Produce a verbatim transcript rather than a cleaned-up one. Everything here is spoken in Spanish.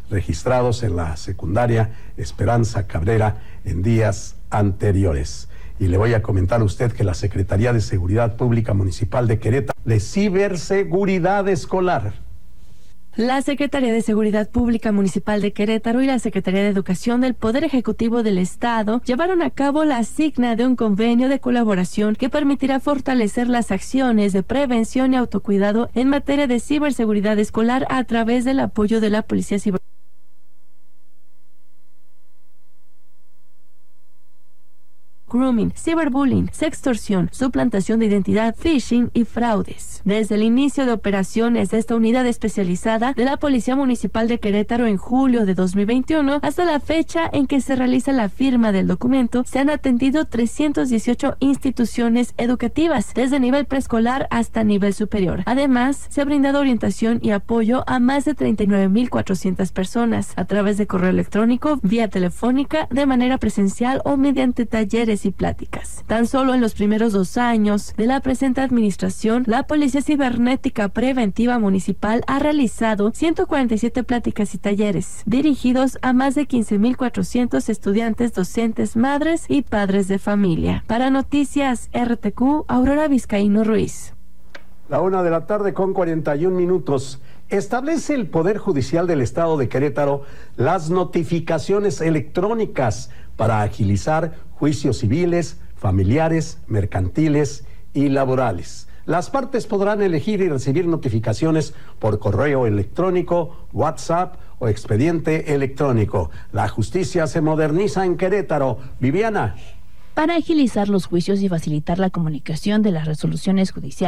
registrados en la secundaria Esperanza Cabrera en días anteriores. Y le voy a comentar a usted que la Secretaría de Seguridad Pública Municipal de Querétaro, de ciberseguridad escolar. La Secretaría de Seguridad Pública Municipal de Querétaro y la Secretaría de Educación del Poder Ejecutivo del Estado llevaron a cabo la signa de un convenio de colaboración que permitirá fortalecer las acciones de prevención y autocuidado en materia de ciberseguridad escolar a través del apoyo de la Policía Ciber. Grooming, ciberbullying, sextorsión, suplantación de identidad, phishing y fraudes. Desde el inicio de operaciones de esta unidad especializada de la Policía Municipal de Querétaro en julio de dos mil veintiuno hasta la fecha en que se realiza la firma del documento, se han atendido trescientas dieciocho instituciones educativas, desde nivel preescolar hasta nivel superior. Además, se ha brindado orientación y apoyo a más de treinta y nueve mil cuatrocientas personas a través de correo electrónico, vía telefónica, de manera presencial o mediante talleres y pláticas. Tan solo en los primeros dos años de la presente administración, la Policía Cibernética Preventiva Municipal ha realizado ciento cuarenta y siete pláticas y talleres dirigidos a más de quince mil cuatrocientos estudiantes, docentes, madres y padres de familia. Para Noticias R T Q, Aurora Vizcaíno Ruiz. La una de la tarde con cuarenta y un minutos. Establece el Poder Judicial del Estado de Querétaro las notificaciones electrónicas para agilizar juicios civiles, familiares, mercantiles y laborales. Las partes podrán elegir y recibir notificaciones por correo electrónico, WhatsApp o expediente electrónico. La justicia se moderniza en Querétaro. Viviana. Para agilizar los juicios y facilitar la comunicación de las resoluciones judiciales